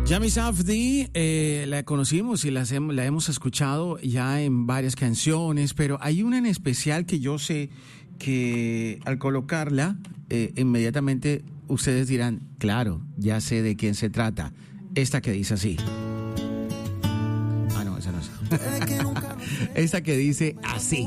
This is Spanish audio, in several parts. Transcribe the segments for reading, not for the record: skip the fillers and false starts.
Yami Safdie, la conocimos y la hemos escuchado ya en varias canciones, pero hay una en especial que yo sé que al colocarla, inmediatamente ustedes dirán, claro, ya sé de quién se trata. Esta que dice así. Ah, no, esa no es. Esta que dice así.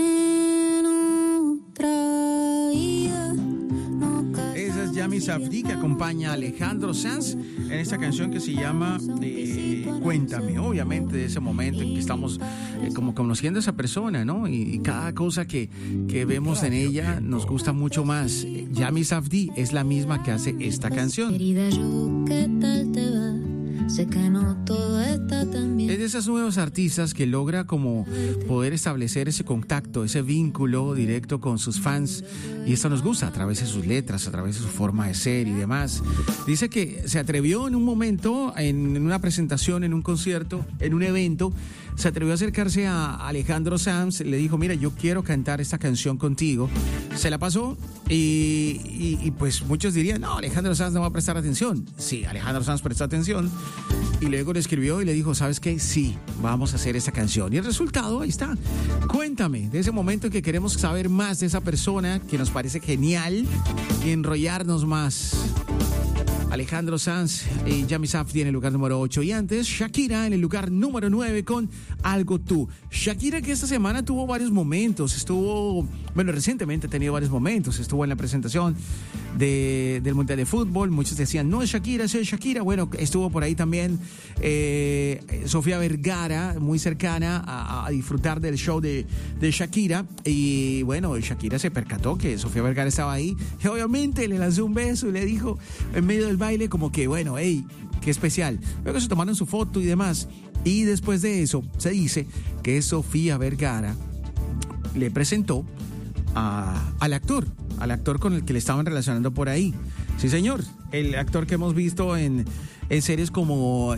Yami Safdie, que acompaña a Alejandro Sanz en esta canción que se llama Cuéntame. Obviamente de ese momento en que estamos como conociendo a esa persona, ¿no? Y cada cosa que vemos en ella nos gusta mucho más. Yami Safdie es la misma que hace esta canción. Querida, yo, ¿qué tal te va? Sé que no todo está tan bien. Es de esas nuevos artistas que logra como poder establecer ese contacto, ese vínculo directo con sus fans, y esto nos gusta a través de sus letras, a través de su forma de ser y demás. Dice que se atrevió en un momento, en una presentación, en un concierto, en un evento, se atrevió a acercarse a Alejandro Sanz, le dijo, mira, yo quiero cantar esta canción contigo. Se la pasó y pues muchos dirían, no, Alejandro Sanz no va a prestar atención. Sí, Alejandro Sanz prestó atención y luego le escribió y le dijo, ¿sabes qué? Sí, vamos a hacer esta canción. Y el resultado, ahí está. Cuéntame, de ese momento en que queremos saber más de esa persona que nos parece genial y enrollarnos más. Alejandro Sanz y Yami Safdie en el lugar número 8. Y antes, Shakira en el lugar número 9 con Algo Tú. Shakira, que esta semana tuvo varios momentos. Recientemente ha tenido varios momentos. Estuvo en la presentación del Mundial de Fútbol. Muchos decían, no es Shakira, es Shakira. Bueno, estuvo por ahí también Sofía Vergara, muy cercana a disfrutar del show de Shakira. Y bueno, Shakira se percató que Sofía Vergara estaba ahí. Y obviamente le lanzó un beso y le dijo en medio del baile como que, bueno, hey, qué especial. Luego se tomaron su foto y demás. Y después de eso se dice que Sofía Vergara le presentó al actor con el que le estaban relacionando por ahí. Sí, señor, el actor que hemos visto en series como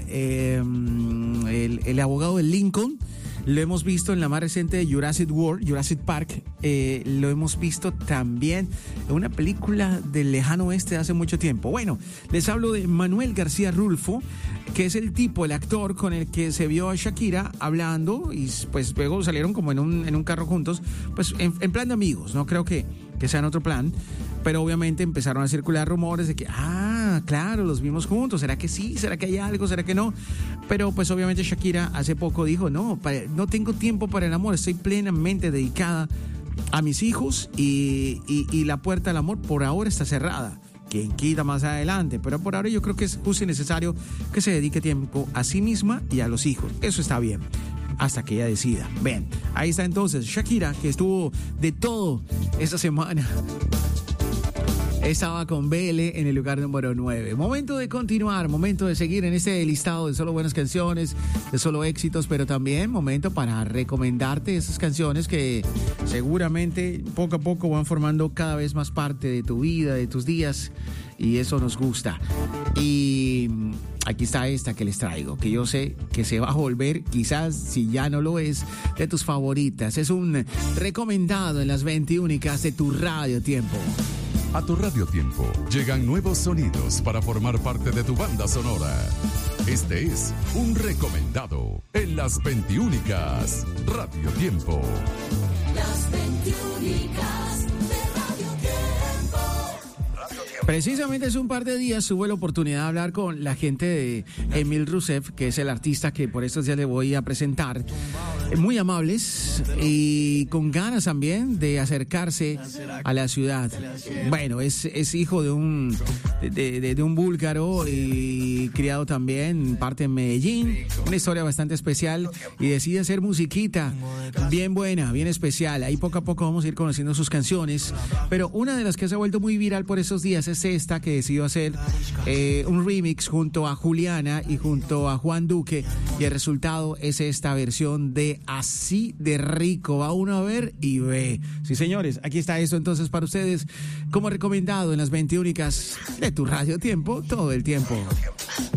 el abogado de Lincoln. Lo hemos visto en la más reciente de Jurassic Park. Lo hemos visto también en una película del lejano oeste de hace mucho tiempo. Bueno, les hablo de Manuel García Rulfo, que es el actor con el que se vio a Shakira hablando y pues luego salieron como en un carro juntos, pues en plan de amigos, no creo que sea en otro plan, pero obviamente empezaron a circular rumores de que, claro, los vimos juntos, ¿será que sí? ¿Será que hay algo? ¿Será que no? Pero pues obviamente Shakira hace poco dijo, no tengo tiempo para el amor, estoy plenamente dedicada a mis hijos y la puerta al amor por ahora está cerrada. Quien quita más adelante, pero por ahora yo creo que es justo y necesario que se dedique tiempo a sí misma y a los hijos. Eso está bien, hasta que ella decida. Ven, ahí está entonces Shakira, que estuvo de todo esta semana. Estaba con BL en el lugar número 9. Momento de continuar, momento de seguir en este listado de solo buenas canciones, de solo éxitos, pero también momento para recomendarte esas canciones que seguramente poco a poco van formando cada vez más parte de tu vida, de tus días, y eso nos gusta. Y aquí está esta que les traigo, que yo sé que se va a volver, quizás si ya no lo es, de tus favoritas. Es un recomendado en las 21 de tu Radio Tiempo. A tu Radio Tiempo llegan nuevos sonidos para formar parte de tu banda sonora. Este es un recomendado en las 21 Radio Tiempo. Las 21 de Radio Tiempo. Precisamente hace un par de días tuve la oportunidad de hablar con la gente de Emil Rousseff, que es el artista que por estos días le voy a presentar. Muy amables y con ganas también de acercarse a la ciudad. Bueno, es hijo de un búlgaro y criado también parte en Medellín. Una historia bastante especial y decide hacer musiquita bien buena, bien especial. Ahí poco a poco vamos a ir conociendo sus canciones. Pero una de las que se ha vuelto muy viral por estos días es esta, que decidió hacer un remix junto a Juliana y junto a Juan Duque. Y el resultado es esta versión de Así de Rico. Va uno a ver y ve. Sí, señores, aquí está eso entonces para ustedes como recomendado en las 21 de tu Radio Tiempo todo el tiempo.